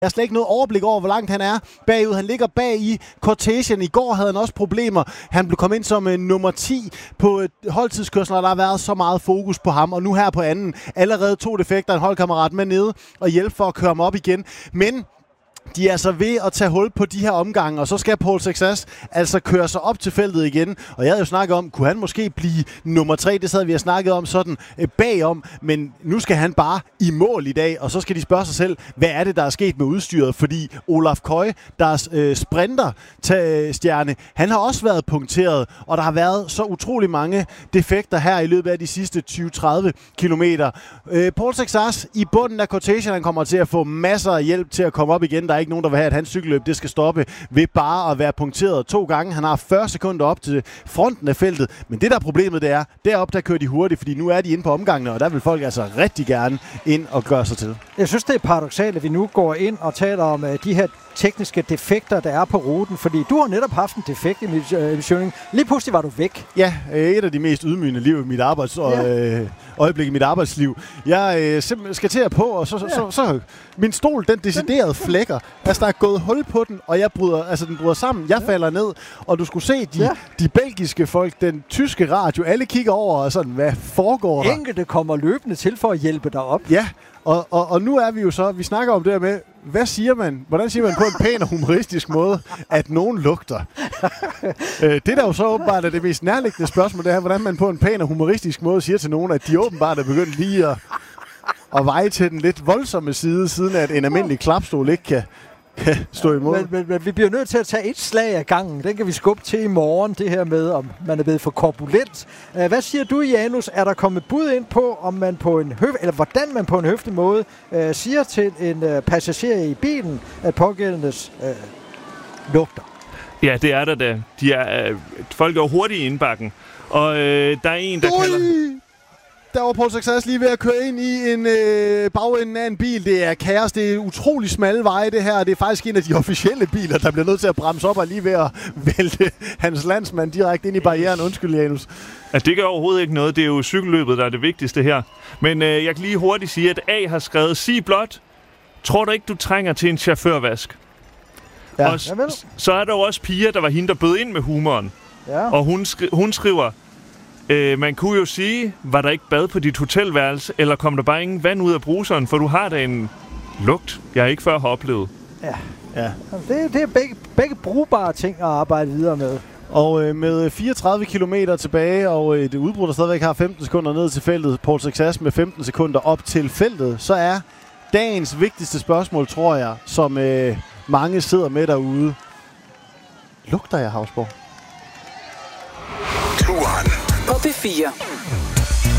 Jeg har slet ikke noget overblik over, hvor langt han er bagud. Han ligger bag i cortegen. I går havde han også problemer. Han blev kommet ind som nummer 10 på holdtidskørslen, og der har været så meget fokus på ham. Og nu her på anden, allerede 2 defekter, en holdkammerat med nede og hjælpe for at køre ham op igen. Men de er altså ved at tage hul på de her omgange, og så skal Paul Sexas altså køre sig op til feltet igen. Og jeg havde jo snakket om, kunne han måske blive nummer 3? Det sad vi og snakket om sådan bagom, men nu skal han bare i mål i dag, og så skal de spørge sig selv, hvad er det, der er sket med udstyret? Fordi Olaf Koy, der er sprinterstjerne, han har også været punkteret, og der har været så utrolig mange defekter her i løbet af de sidste 20-30 kilometer. Paul Sexas i bunden af cortegen, han kommer til at få masser af hjælp til at komme op igen. Der er ikke nogen, der vil have, at hans cykelløb det skal stoppe ved bare at være punkteret 2 gange. Han har 40 sekunder op til fronten af feltet. Men det der problemet, det er, deroppe der kører de hurtigt, fordi nu er de inde på omgangene, og der vil folk altså rigtig gerne ind og gøre sig til. Jeg synes, det er paradoksalt, at vi nu går ind og taler om de her tekniske defekter, der er på ruten, fordi du har netop haft en defekt i Michelin. Lige pludselig var du væk. Ja, et af de mest ydmygende liv i mit øjeblik i mit arbejdsliv. Jeg skal til at på, og så min stol, den deciderede flækker. Altså, der er gået hul på den, og den bryder sammen. Jeg falder ned, og du skulle se de belgiske folk, den tyske radio, alle kigger over og sådan, hvad foregår der? Enkelte kommer løbende til for at hjælpe dig op. Ja, og nu er vi jo så, vi snakker om det her med, hvad siger man? Hvordan siger man på en pæn og humoristisk måde, at nogen lugter? Det der jo så åbenbart er det mest nærliggende spørgsmål, det er, hvordan man på en pæn og humoristisk måde siger til nogen, at de åbenbart er begyndt lige at veje til den lidt voldsomme side, siden at en almindelig klapstol ikke kan stå imod. Men vi bliver nødt til at tage et slag af gangen. Den kan vi skubbe til i morgen, det her med, om man er blevet for korpulent. Hvad siger du, Janus? Er der kommet bud ind på, om man på en eller hvordan man på en høflig måde siger til en passager i bilen, at pågældendes lugter? Ja, det er der da. Folk er hurtigt i indbakken. Og der er en, der kalder... Der var Paul Sexas lige ved at køre ind i en bagenden af en bil. Det er kaos. Det er utrolig smalle veje, det her. Det er faktisk en af de officielle biler, der bliver nødt til at bremse op og lige ved at vælte hans landsmand direkte ind i barrieren. Undskyld, Janus. Altså, det gør overhovedet ikke noget. Det er jo cykelløbet, der er det vigtigste her. Men jeg kan lige hurtigt sige, at A har skrevet, sig blot, tror du ikke, du trænger til en chaufførvask? Ja. Og så er der jo også Pia, der var hende, der bød ind med humoren. Ja. Og hun skriver... man kunne jo sige, var der ikke bad på dit hotelværelse, eller kom der bare ingen vand ud af bruseren, for du har da en lugt, jeg ikke før har oplevet. Ja. Det er begge brugbare ting at arbejde videre med. Og med 34 kilometer tilbage, og det udbrud, der stadigvæk har 15 sekunder ned til feltet, Paul Sexas med 15 sekunder op til feltet, så er dagens vigtigste spørgsmål, tror jeg, som mange sidder med derude. Lugter jeg, Hausborg? På P4.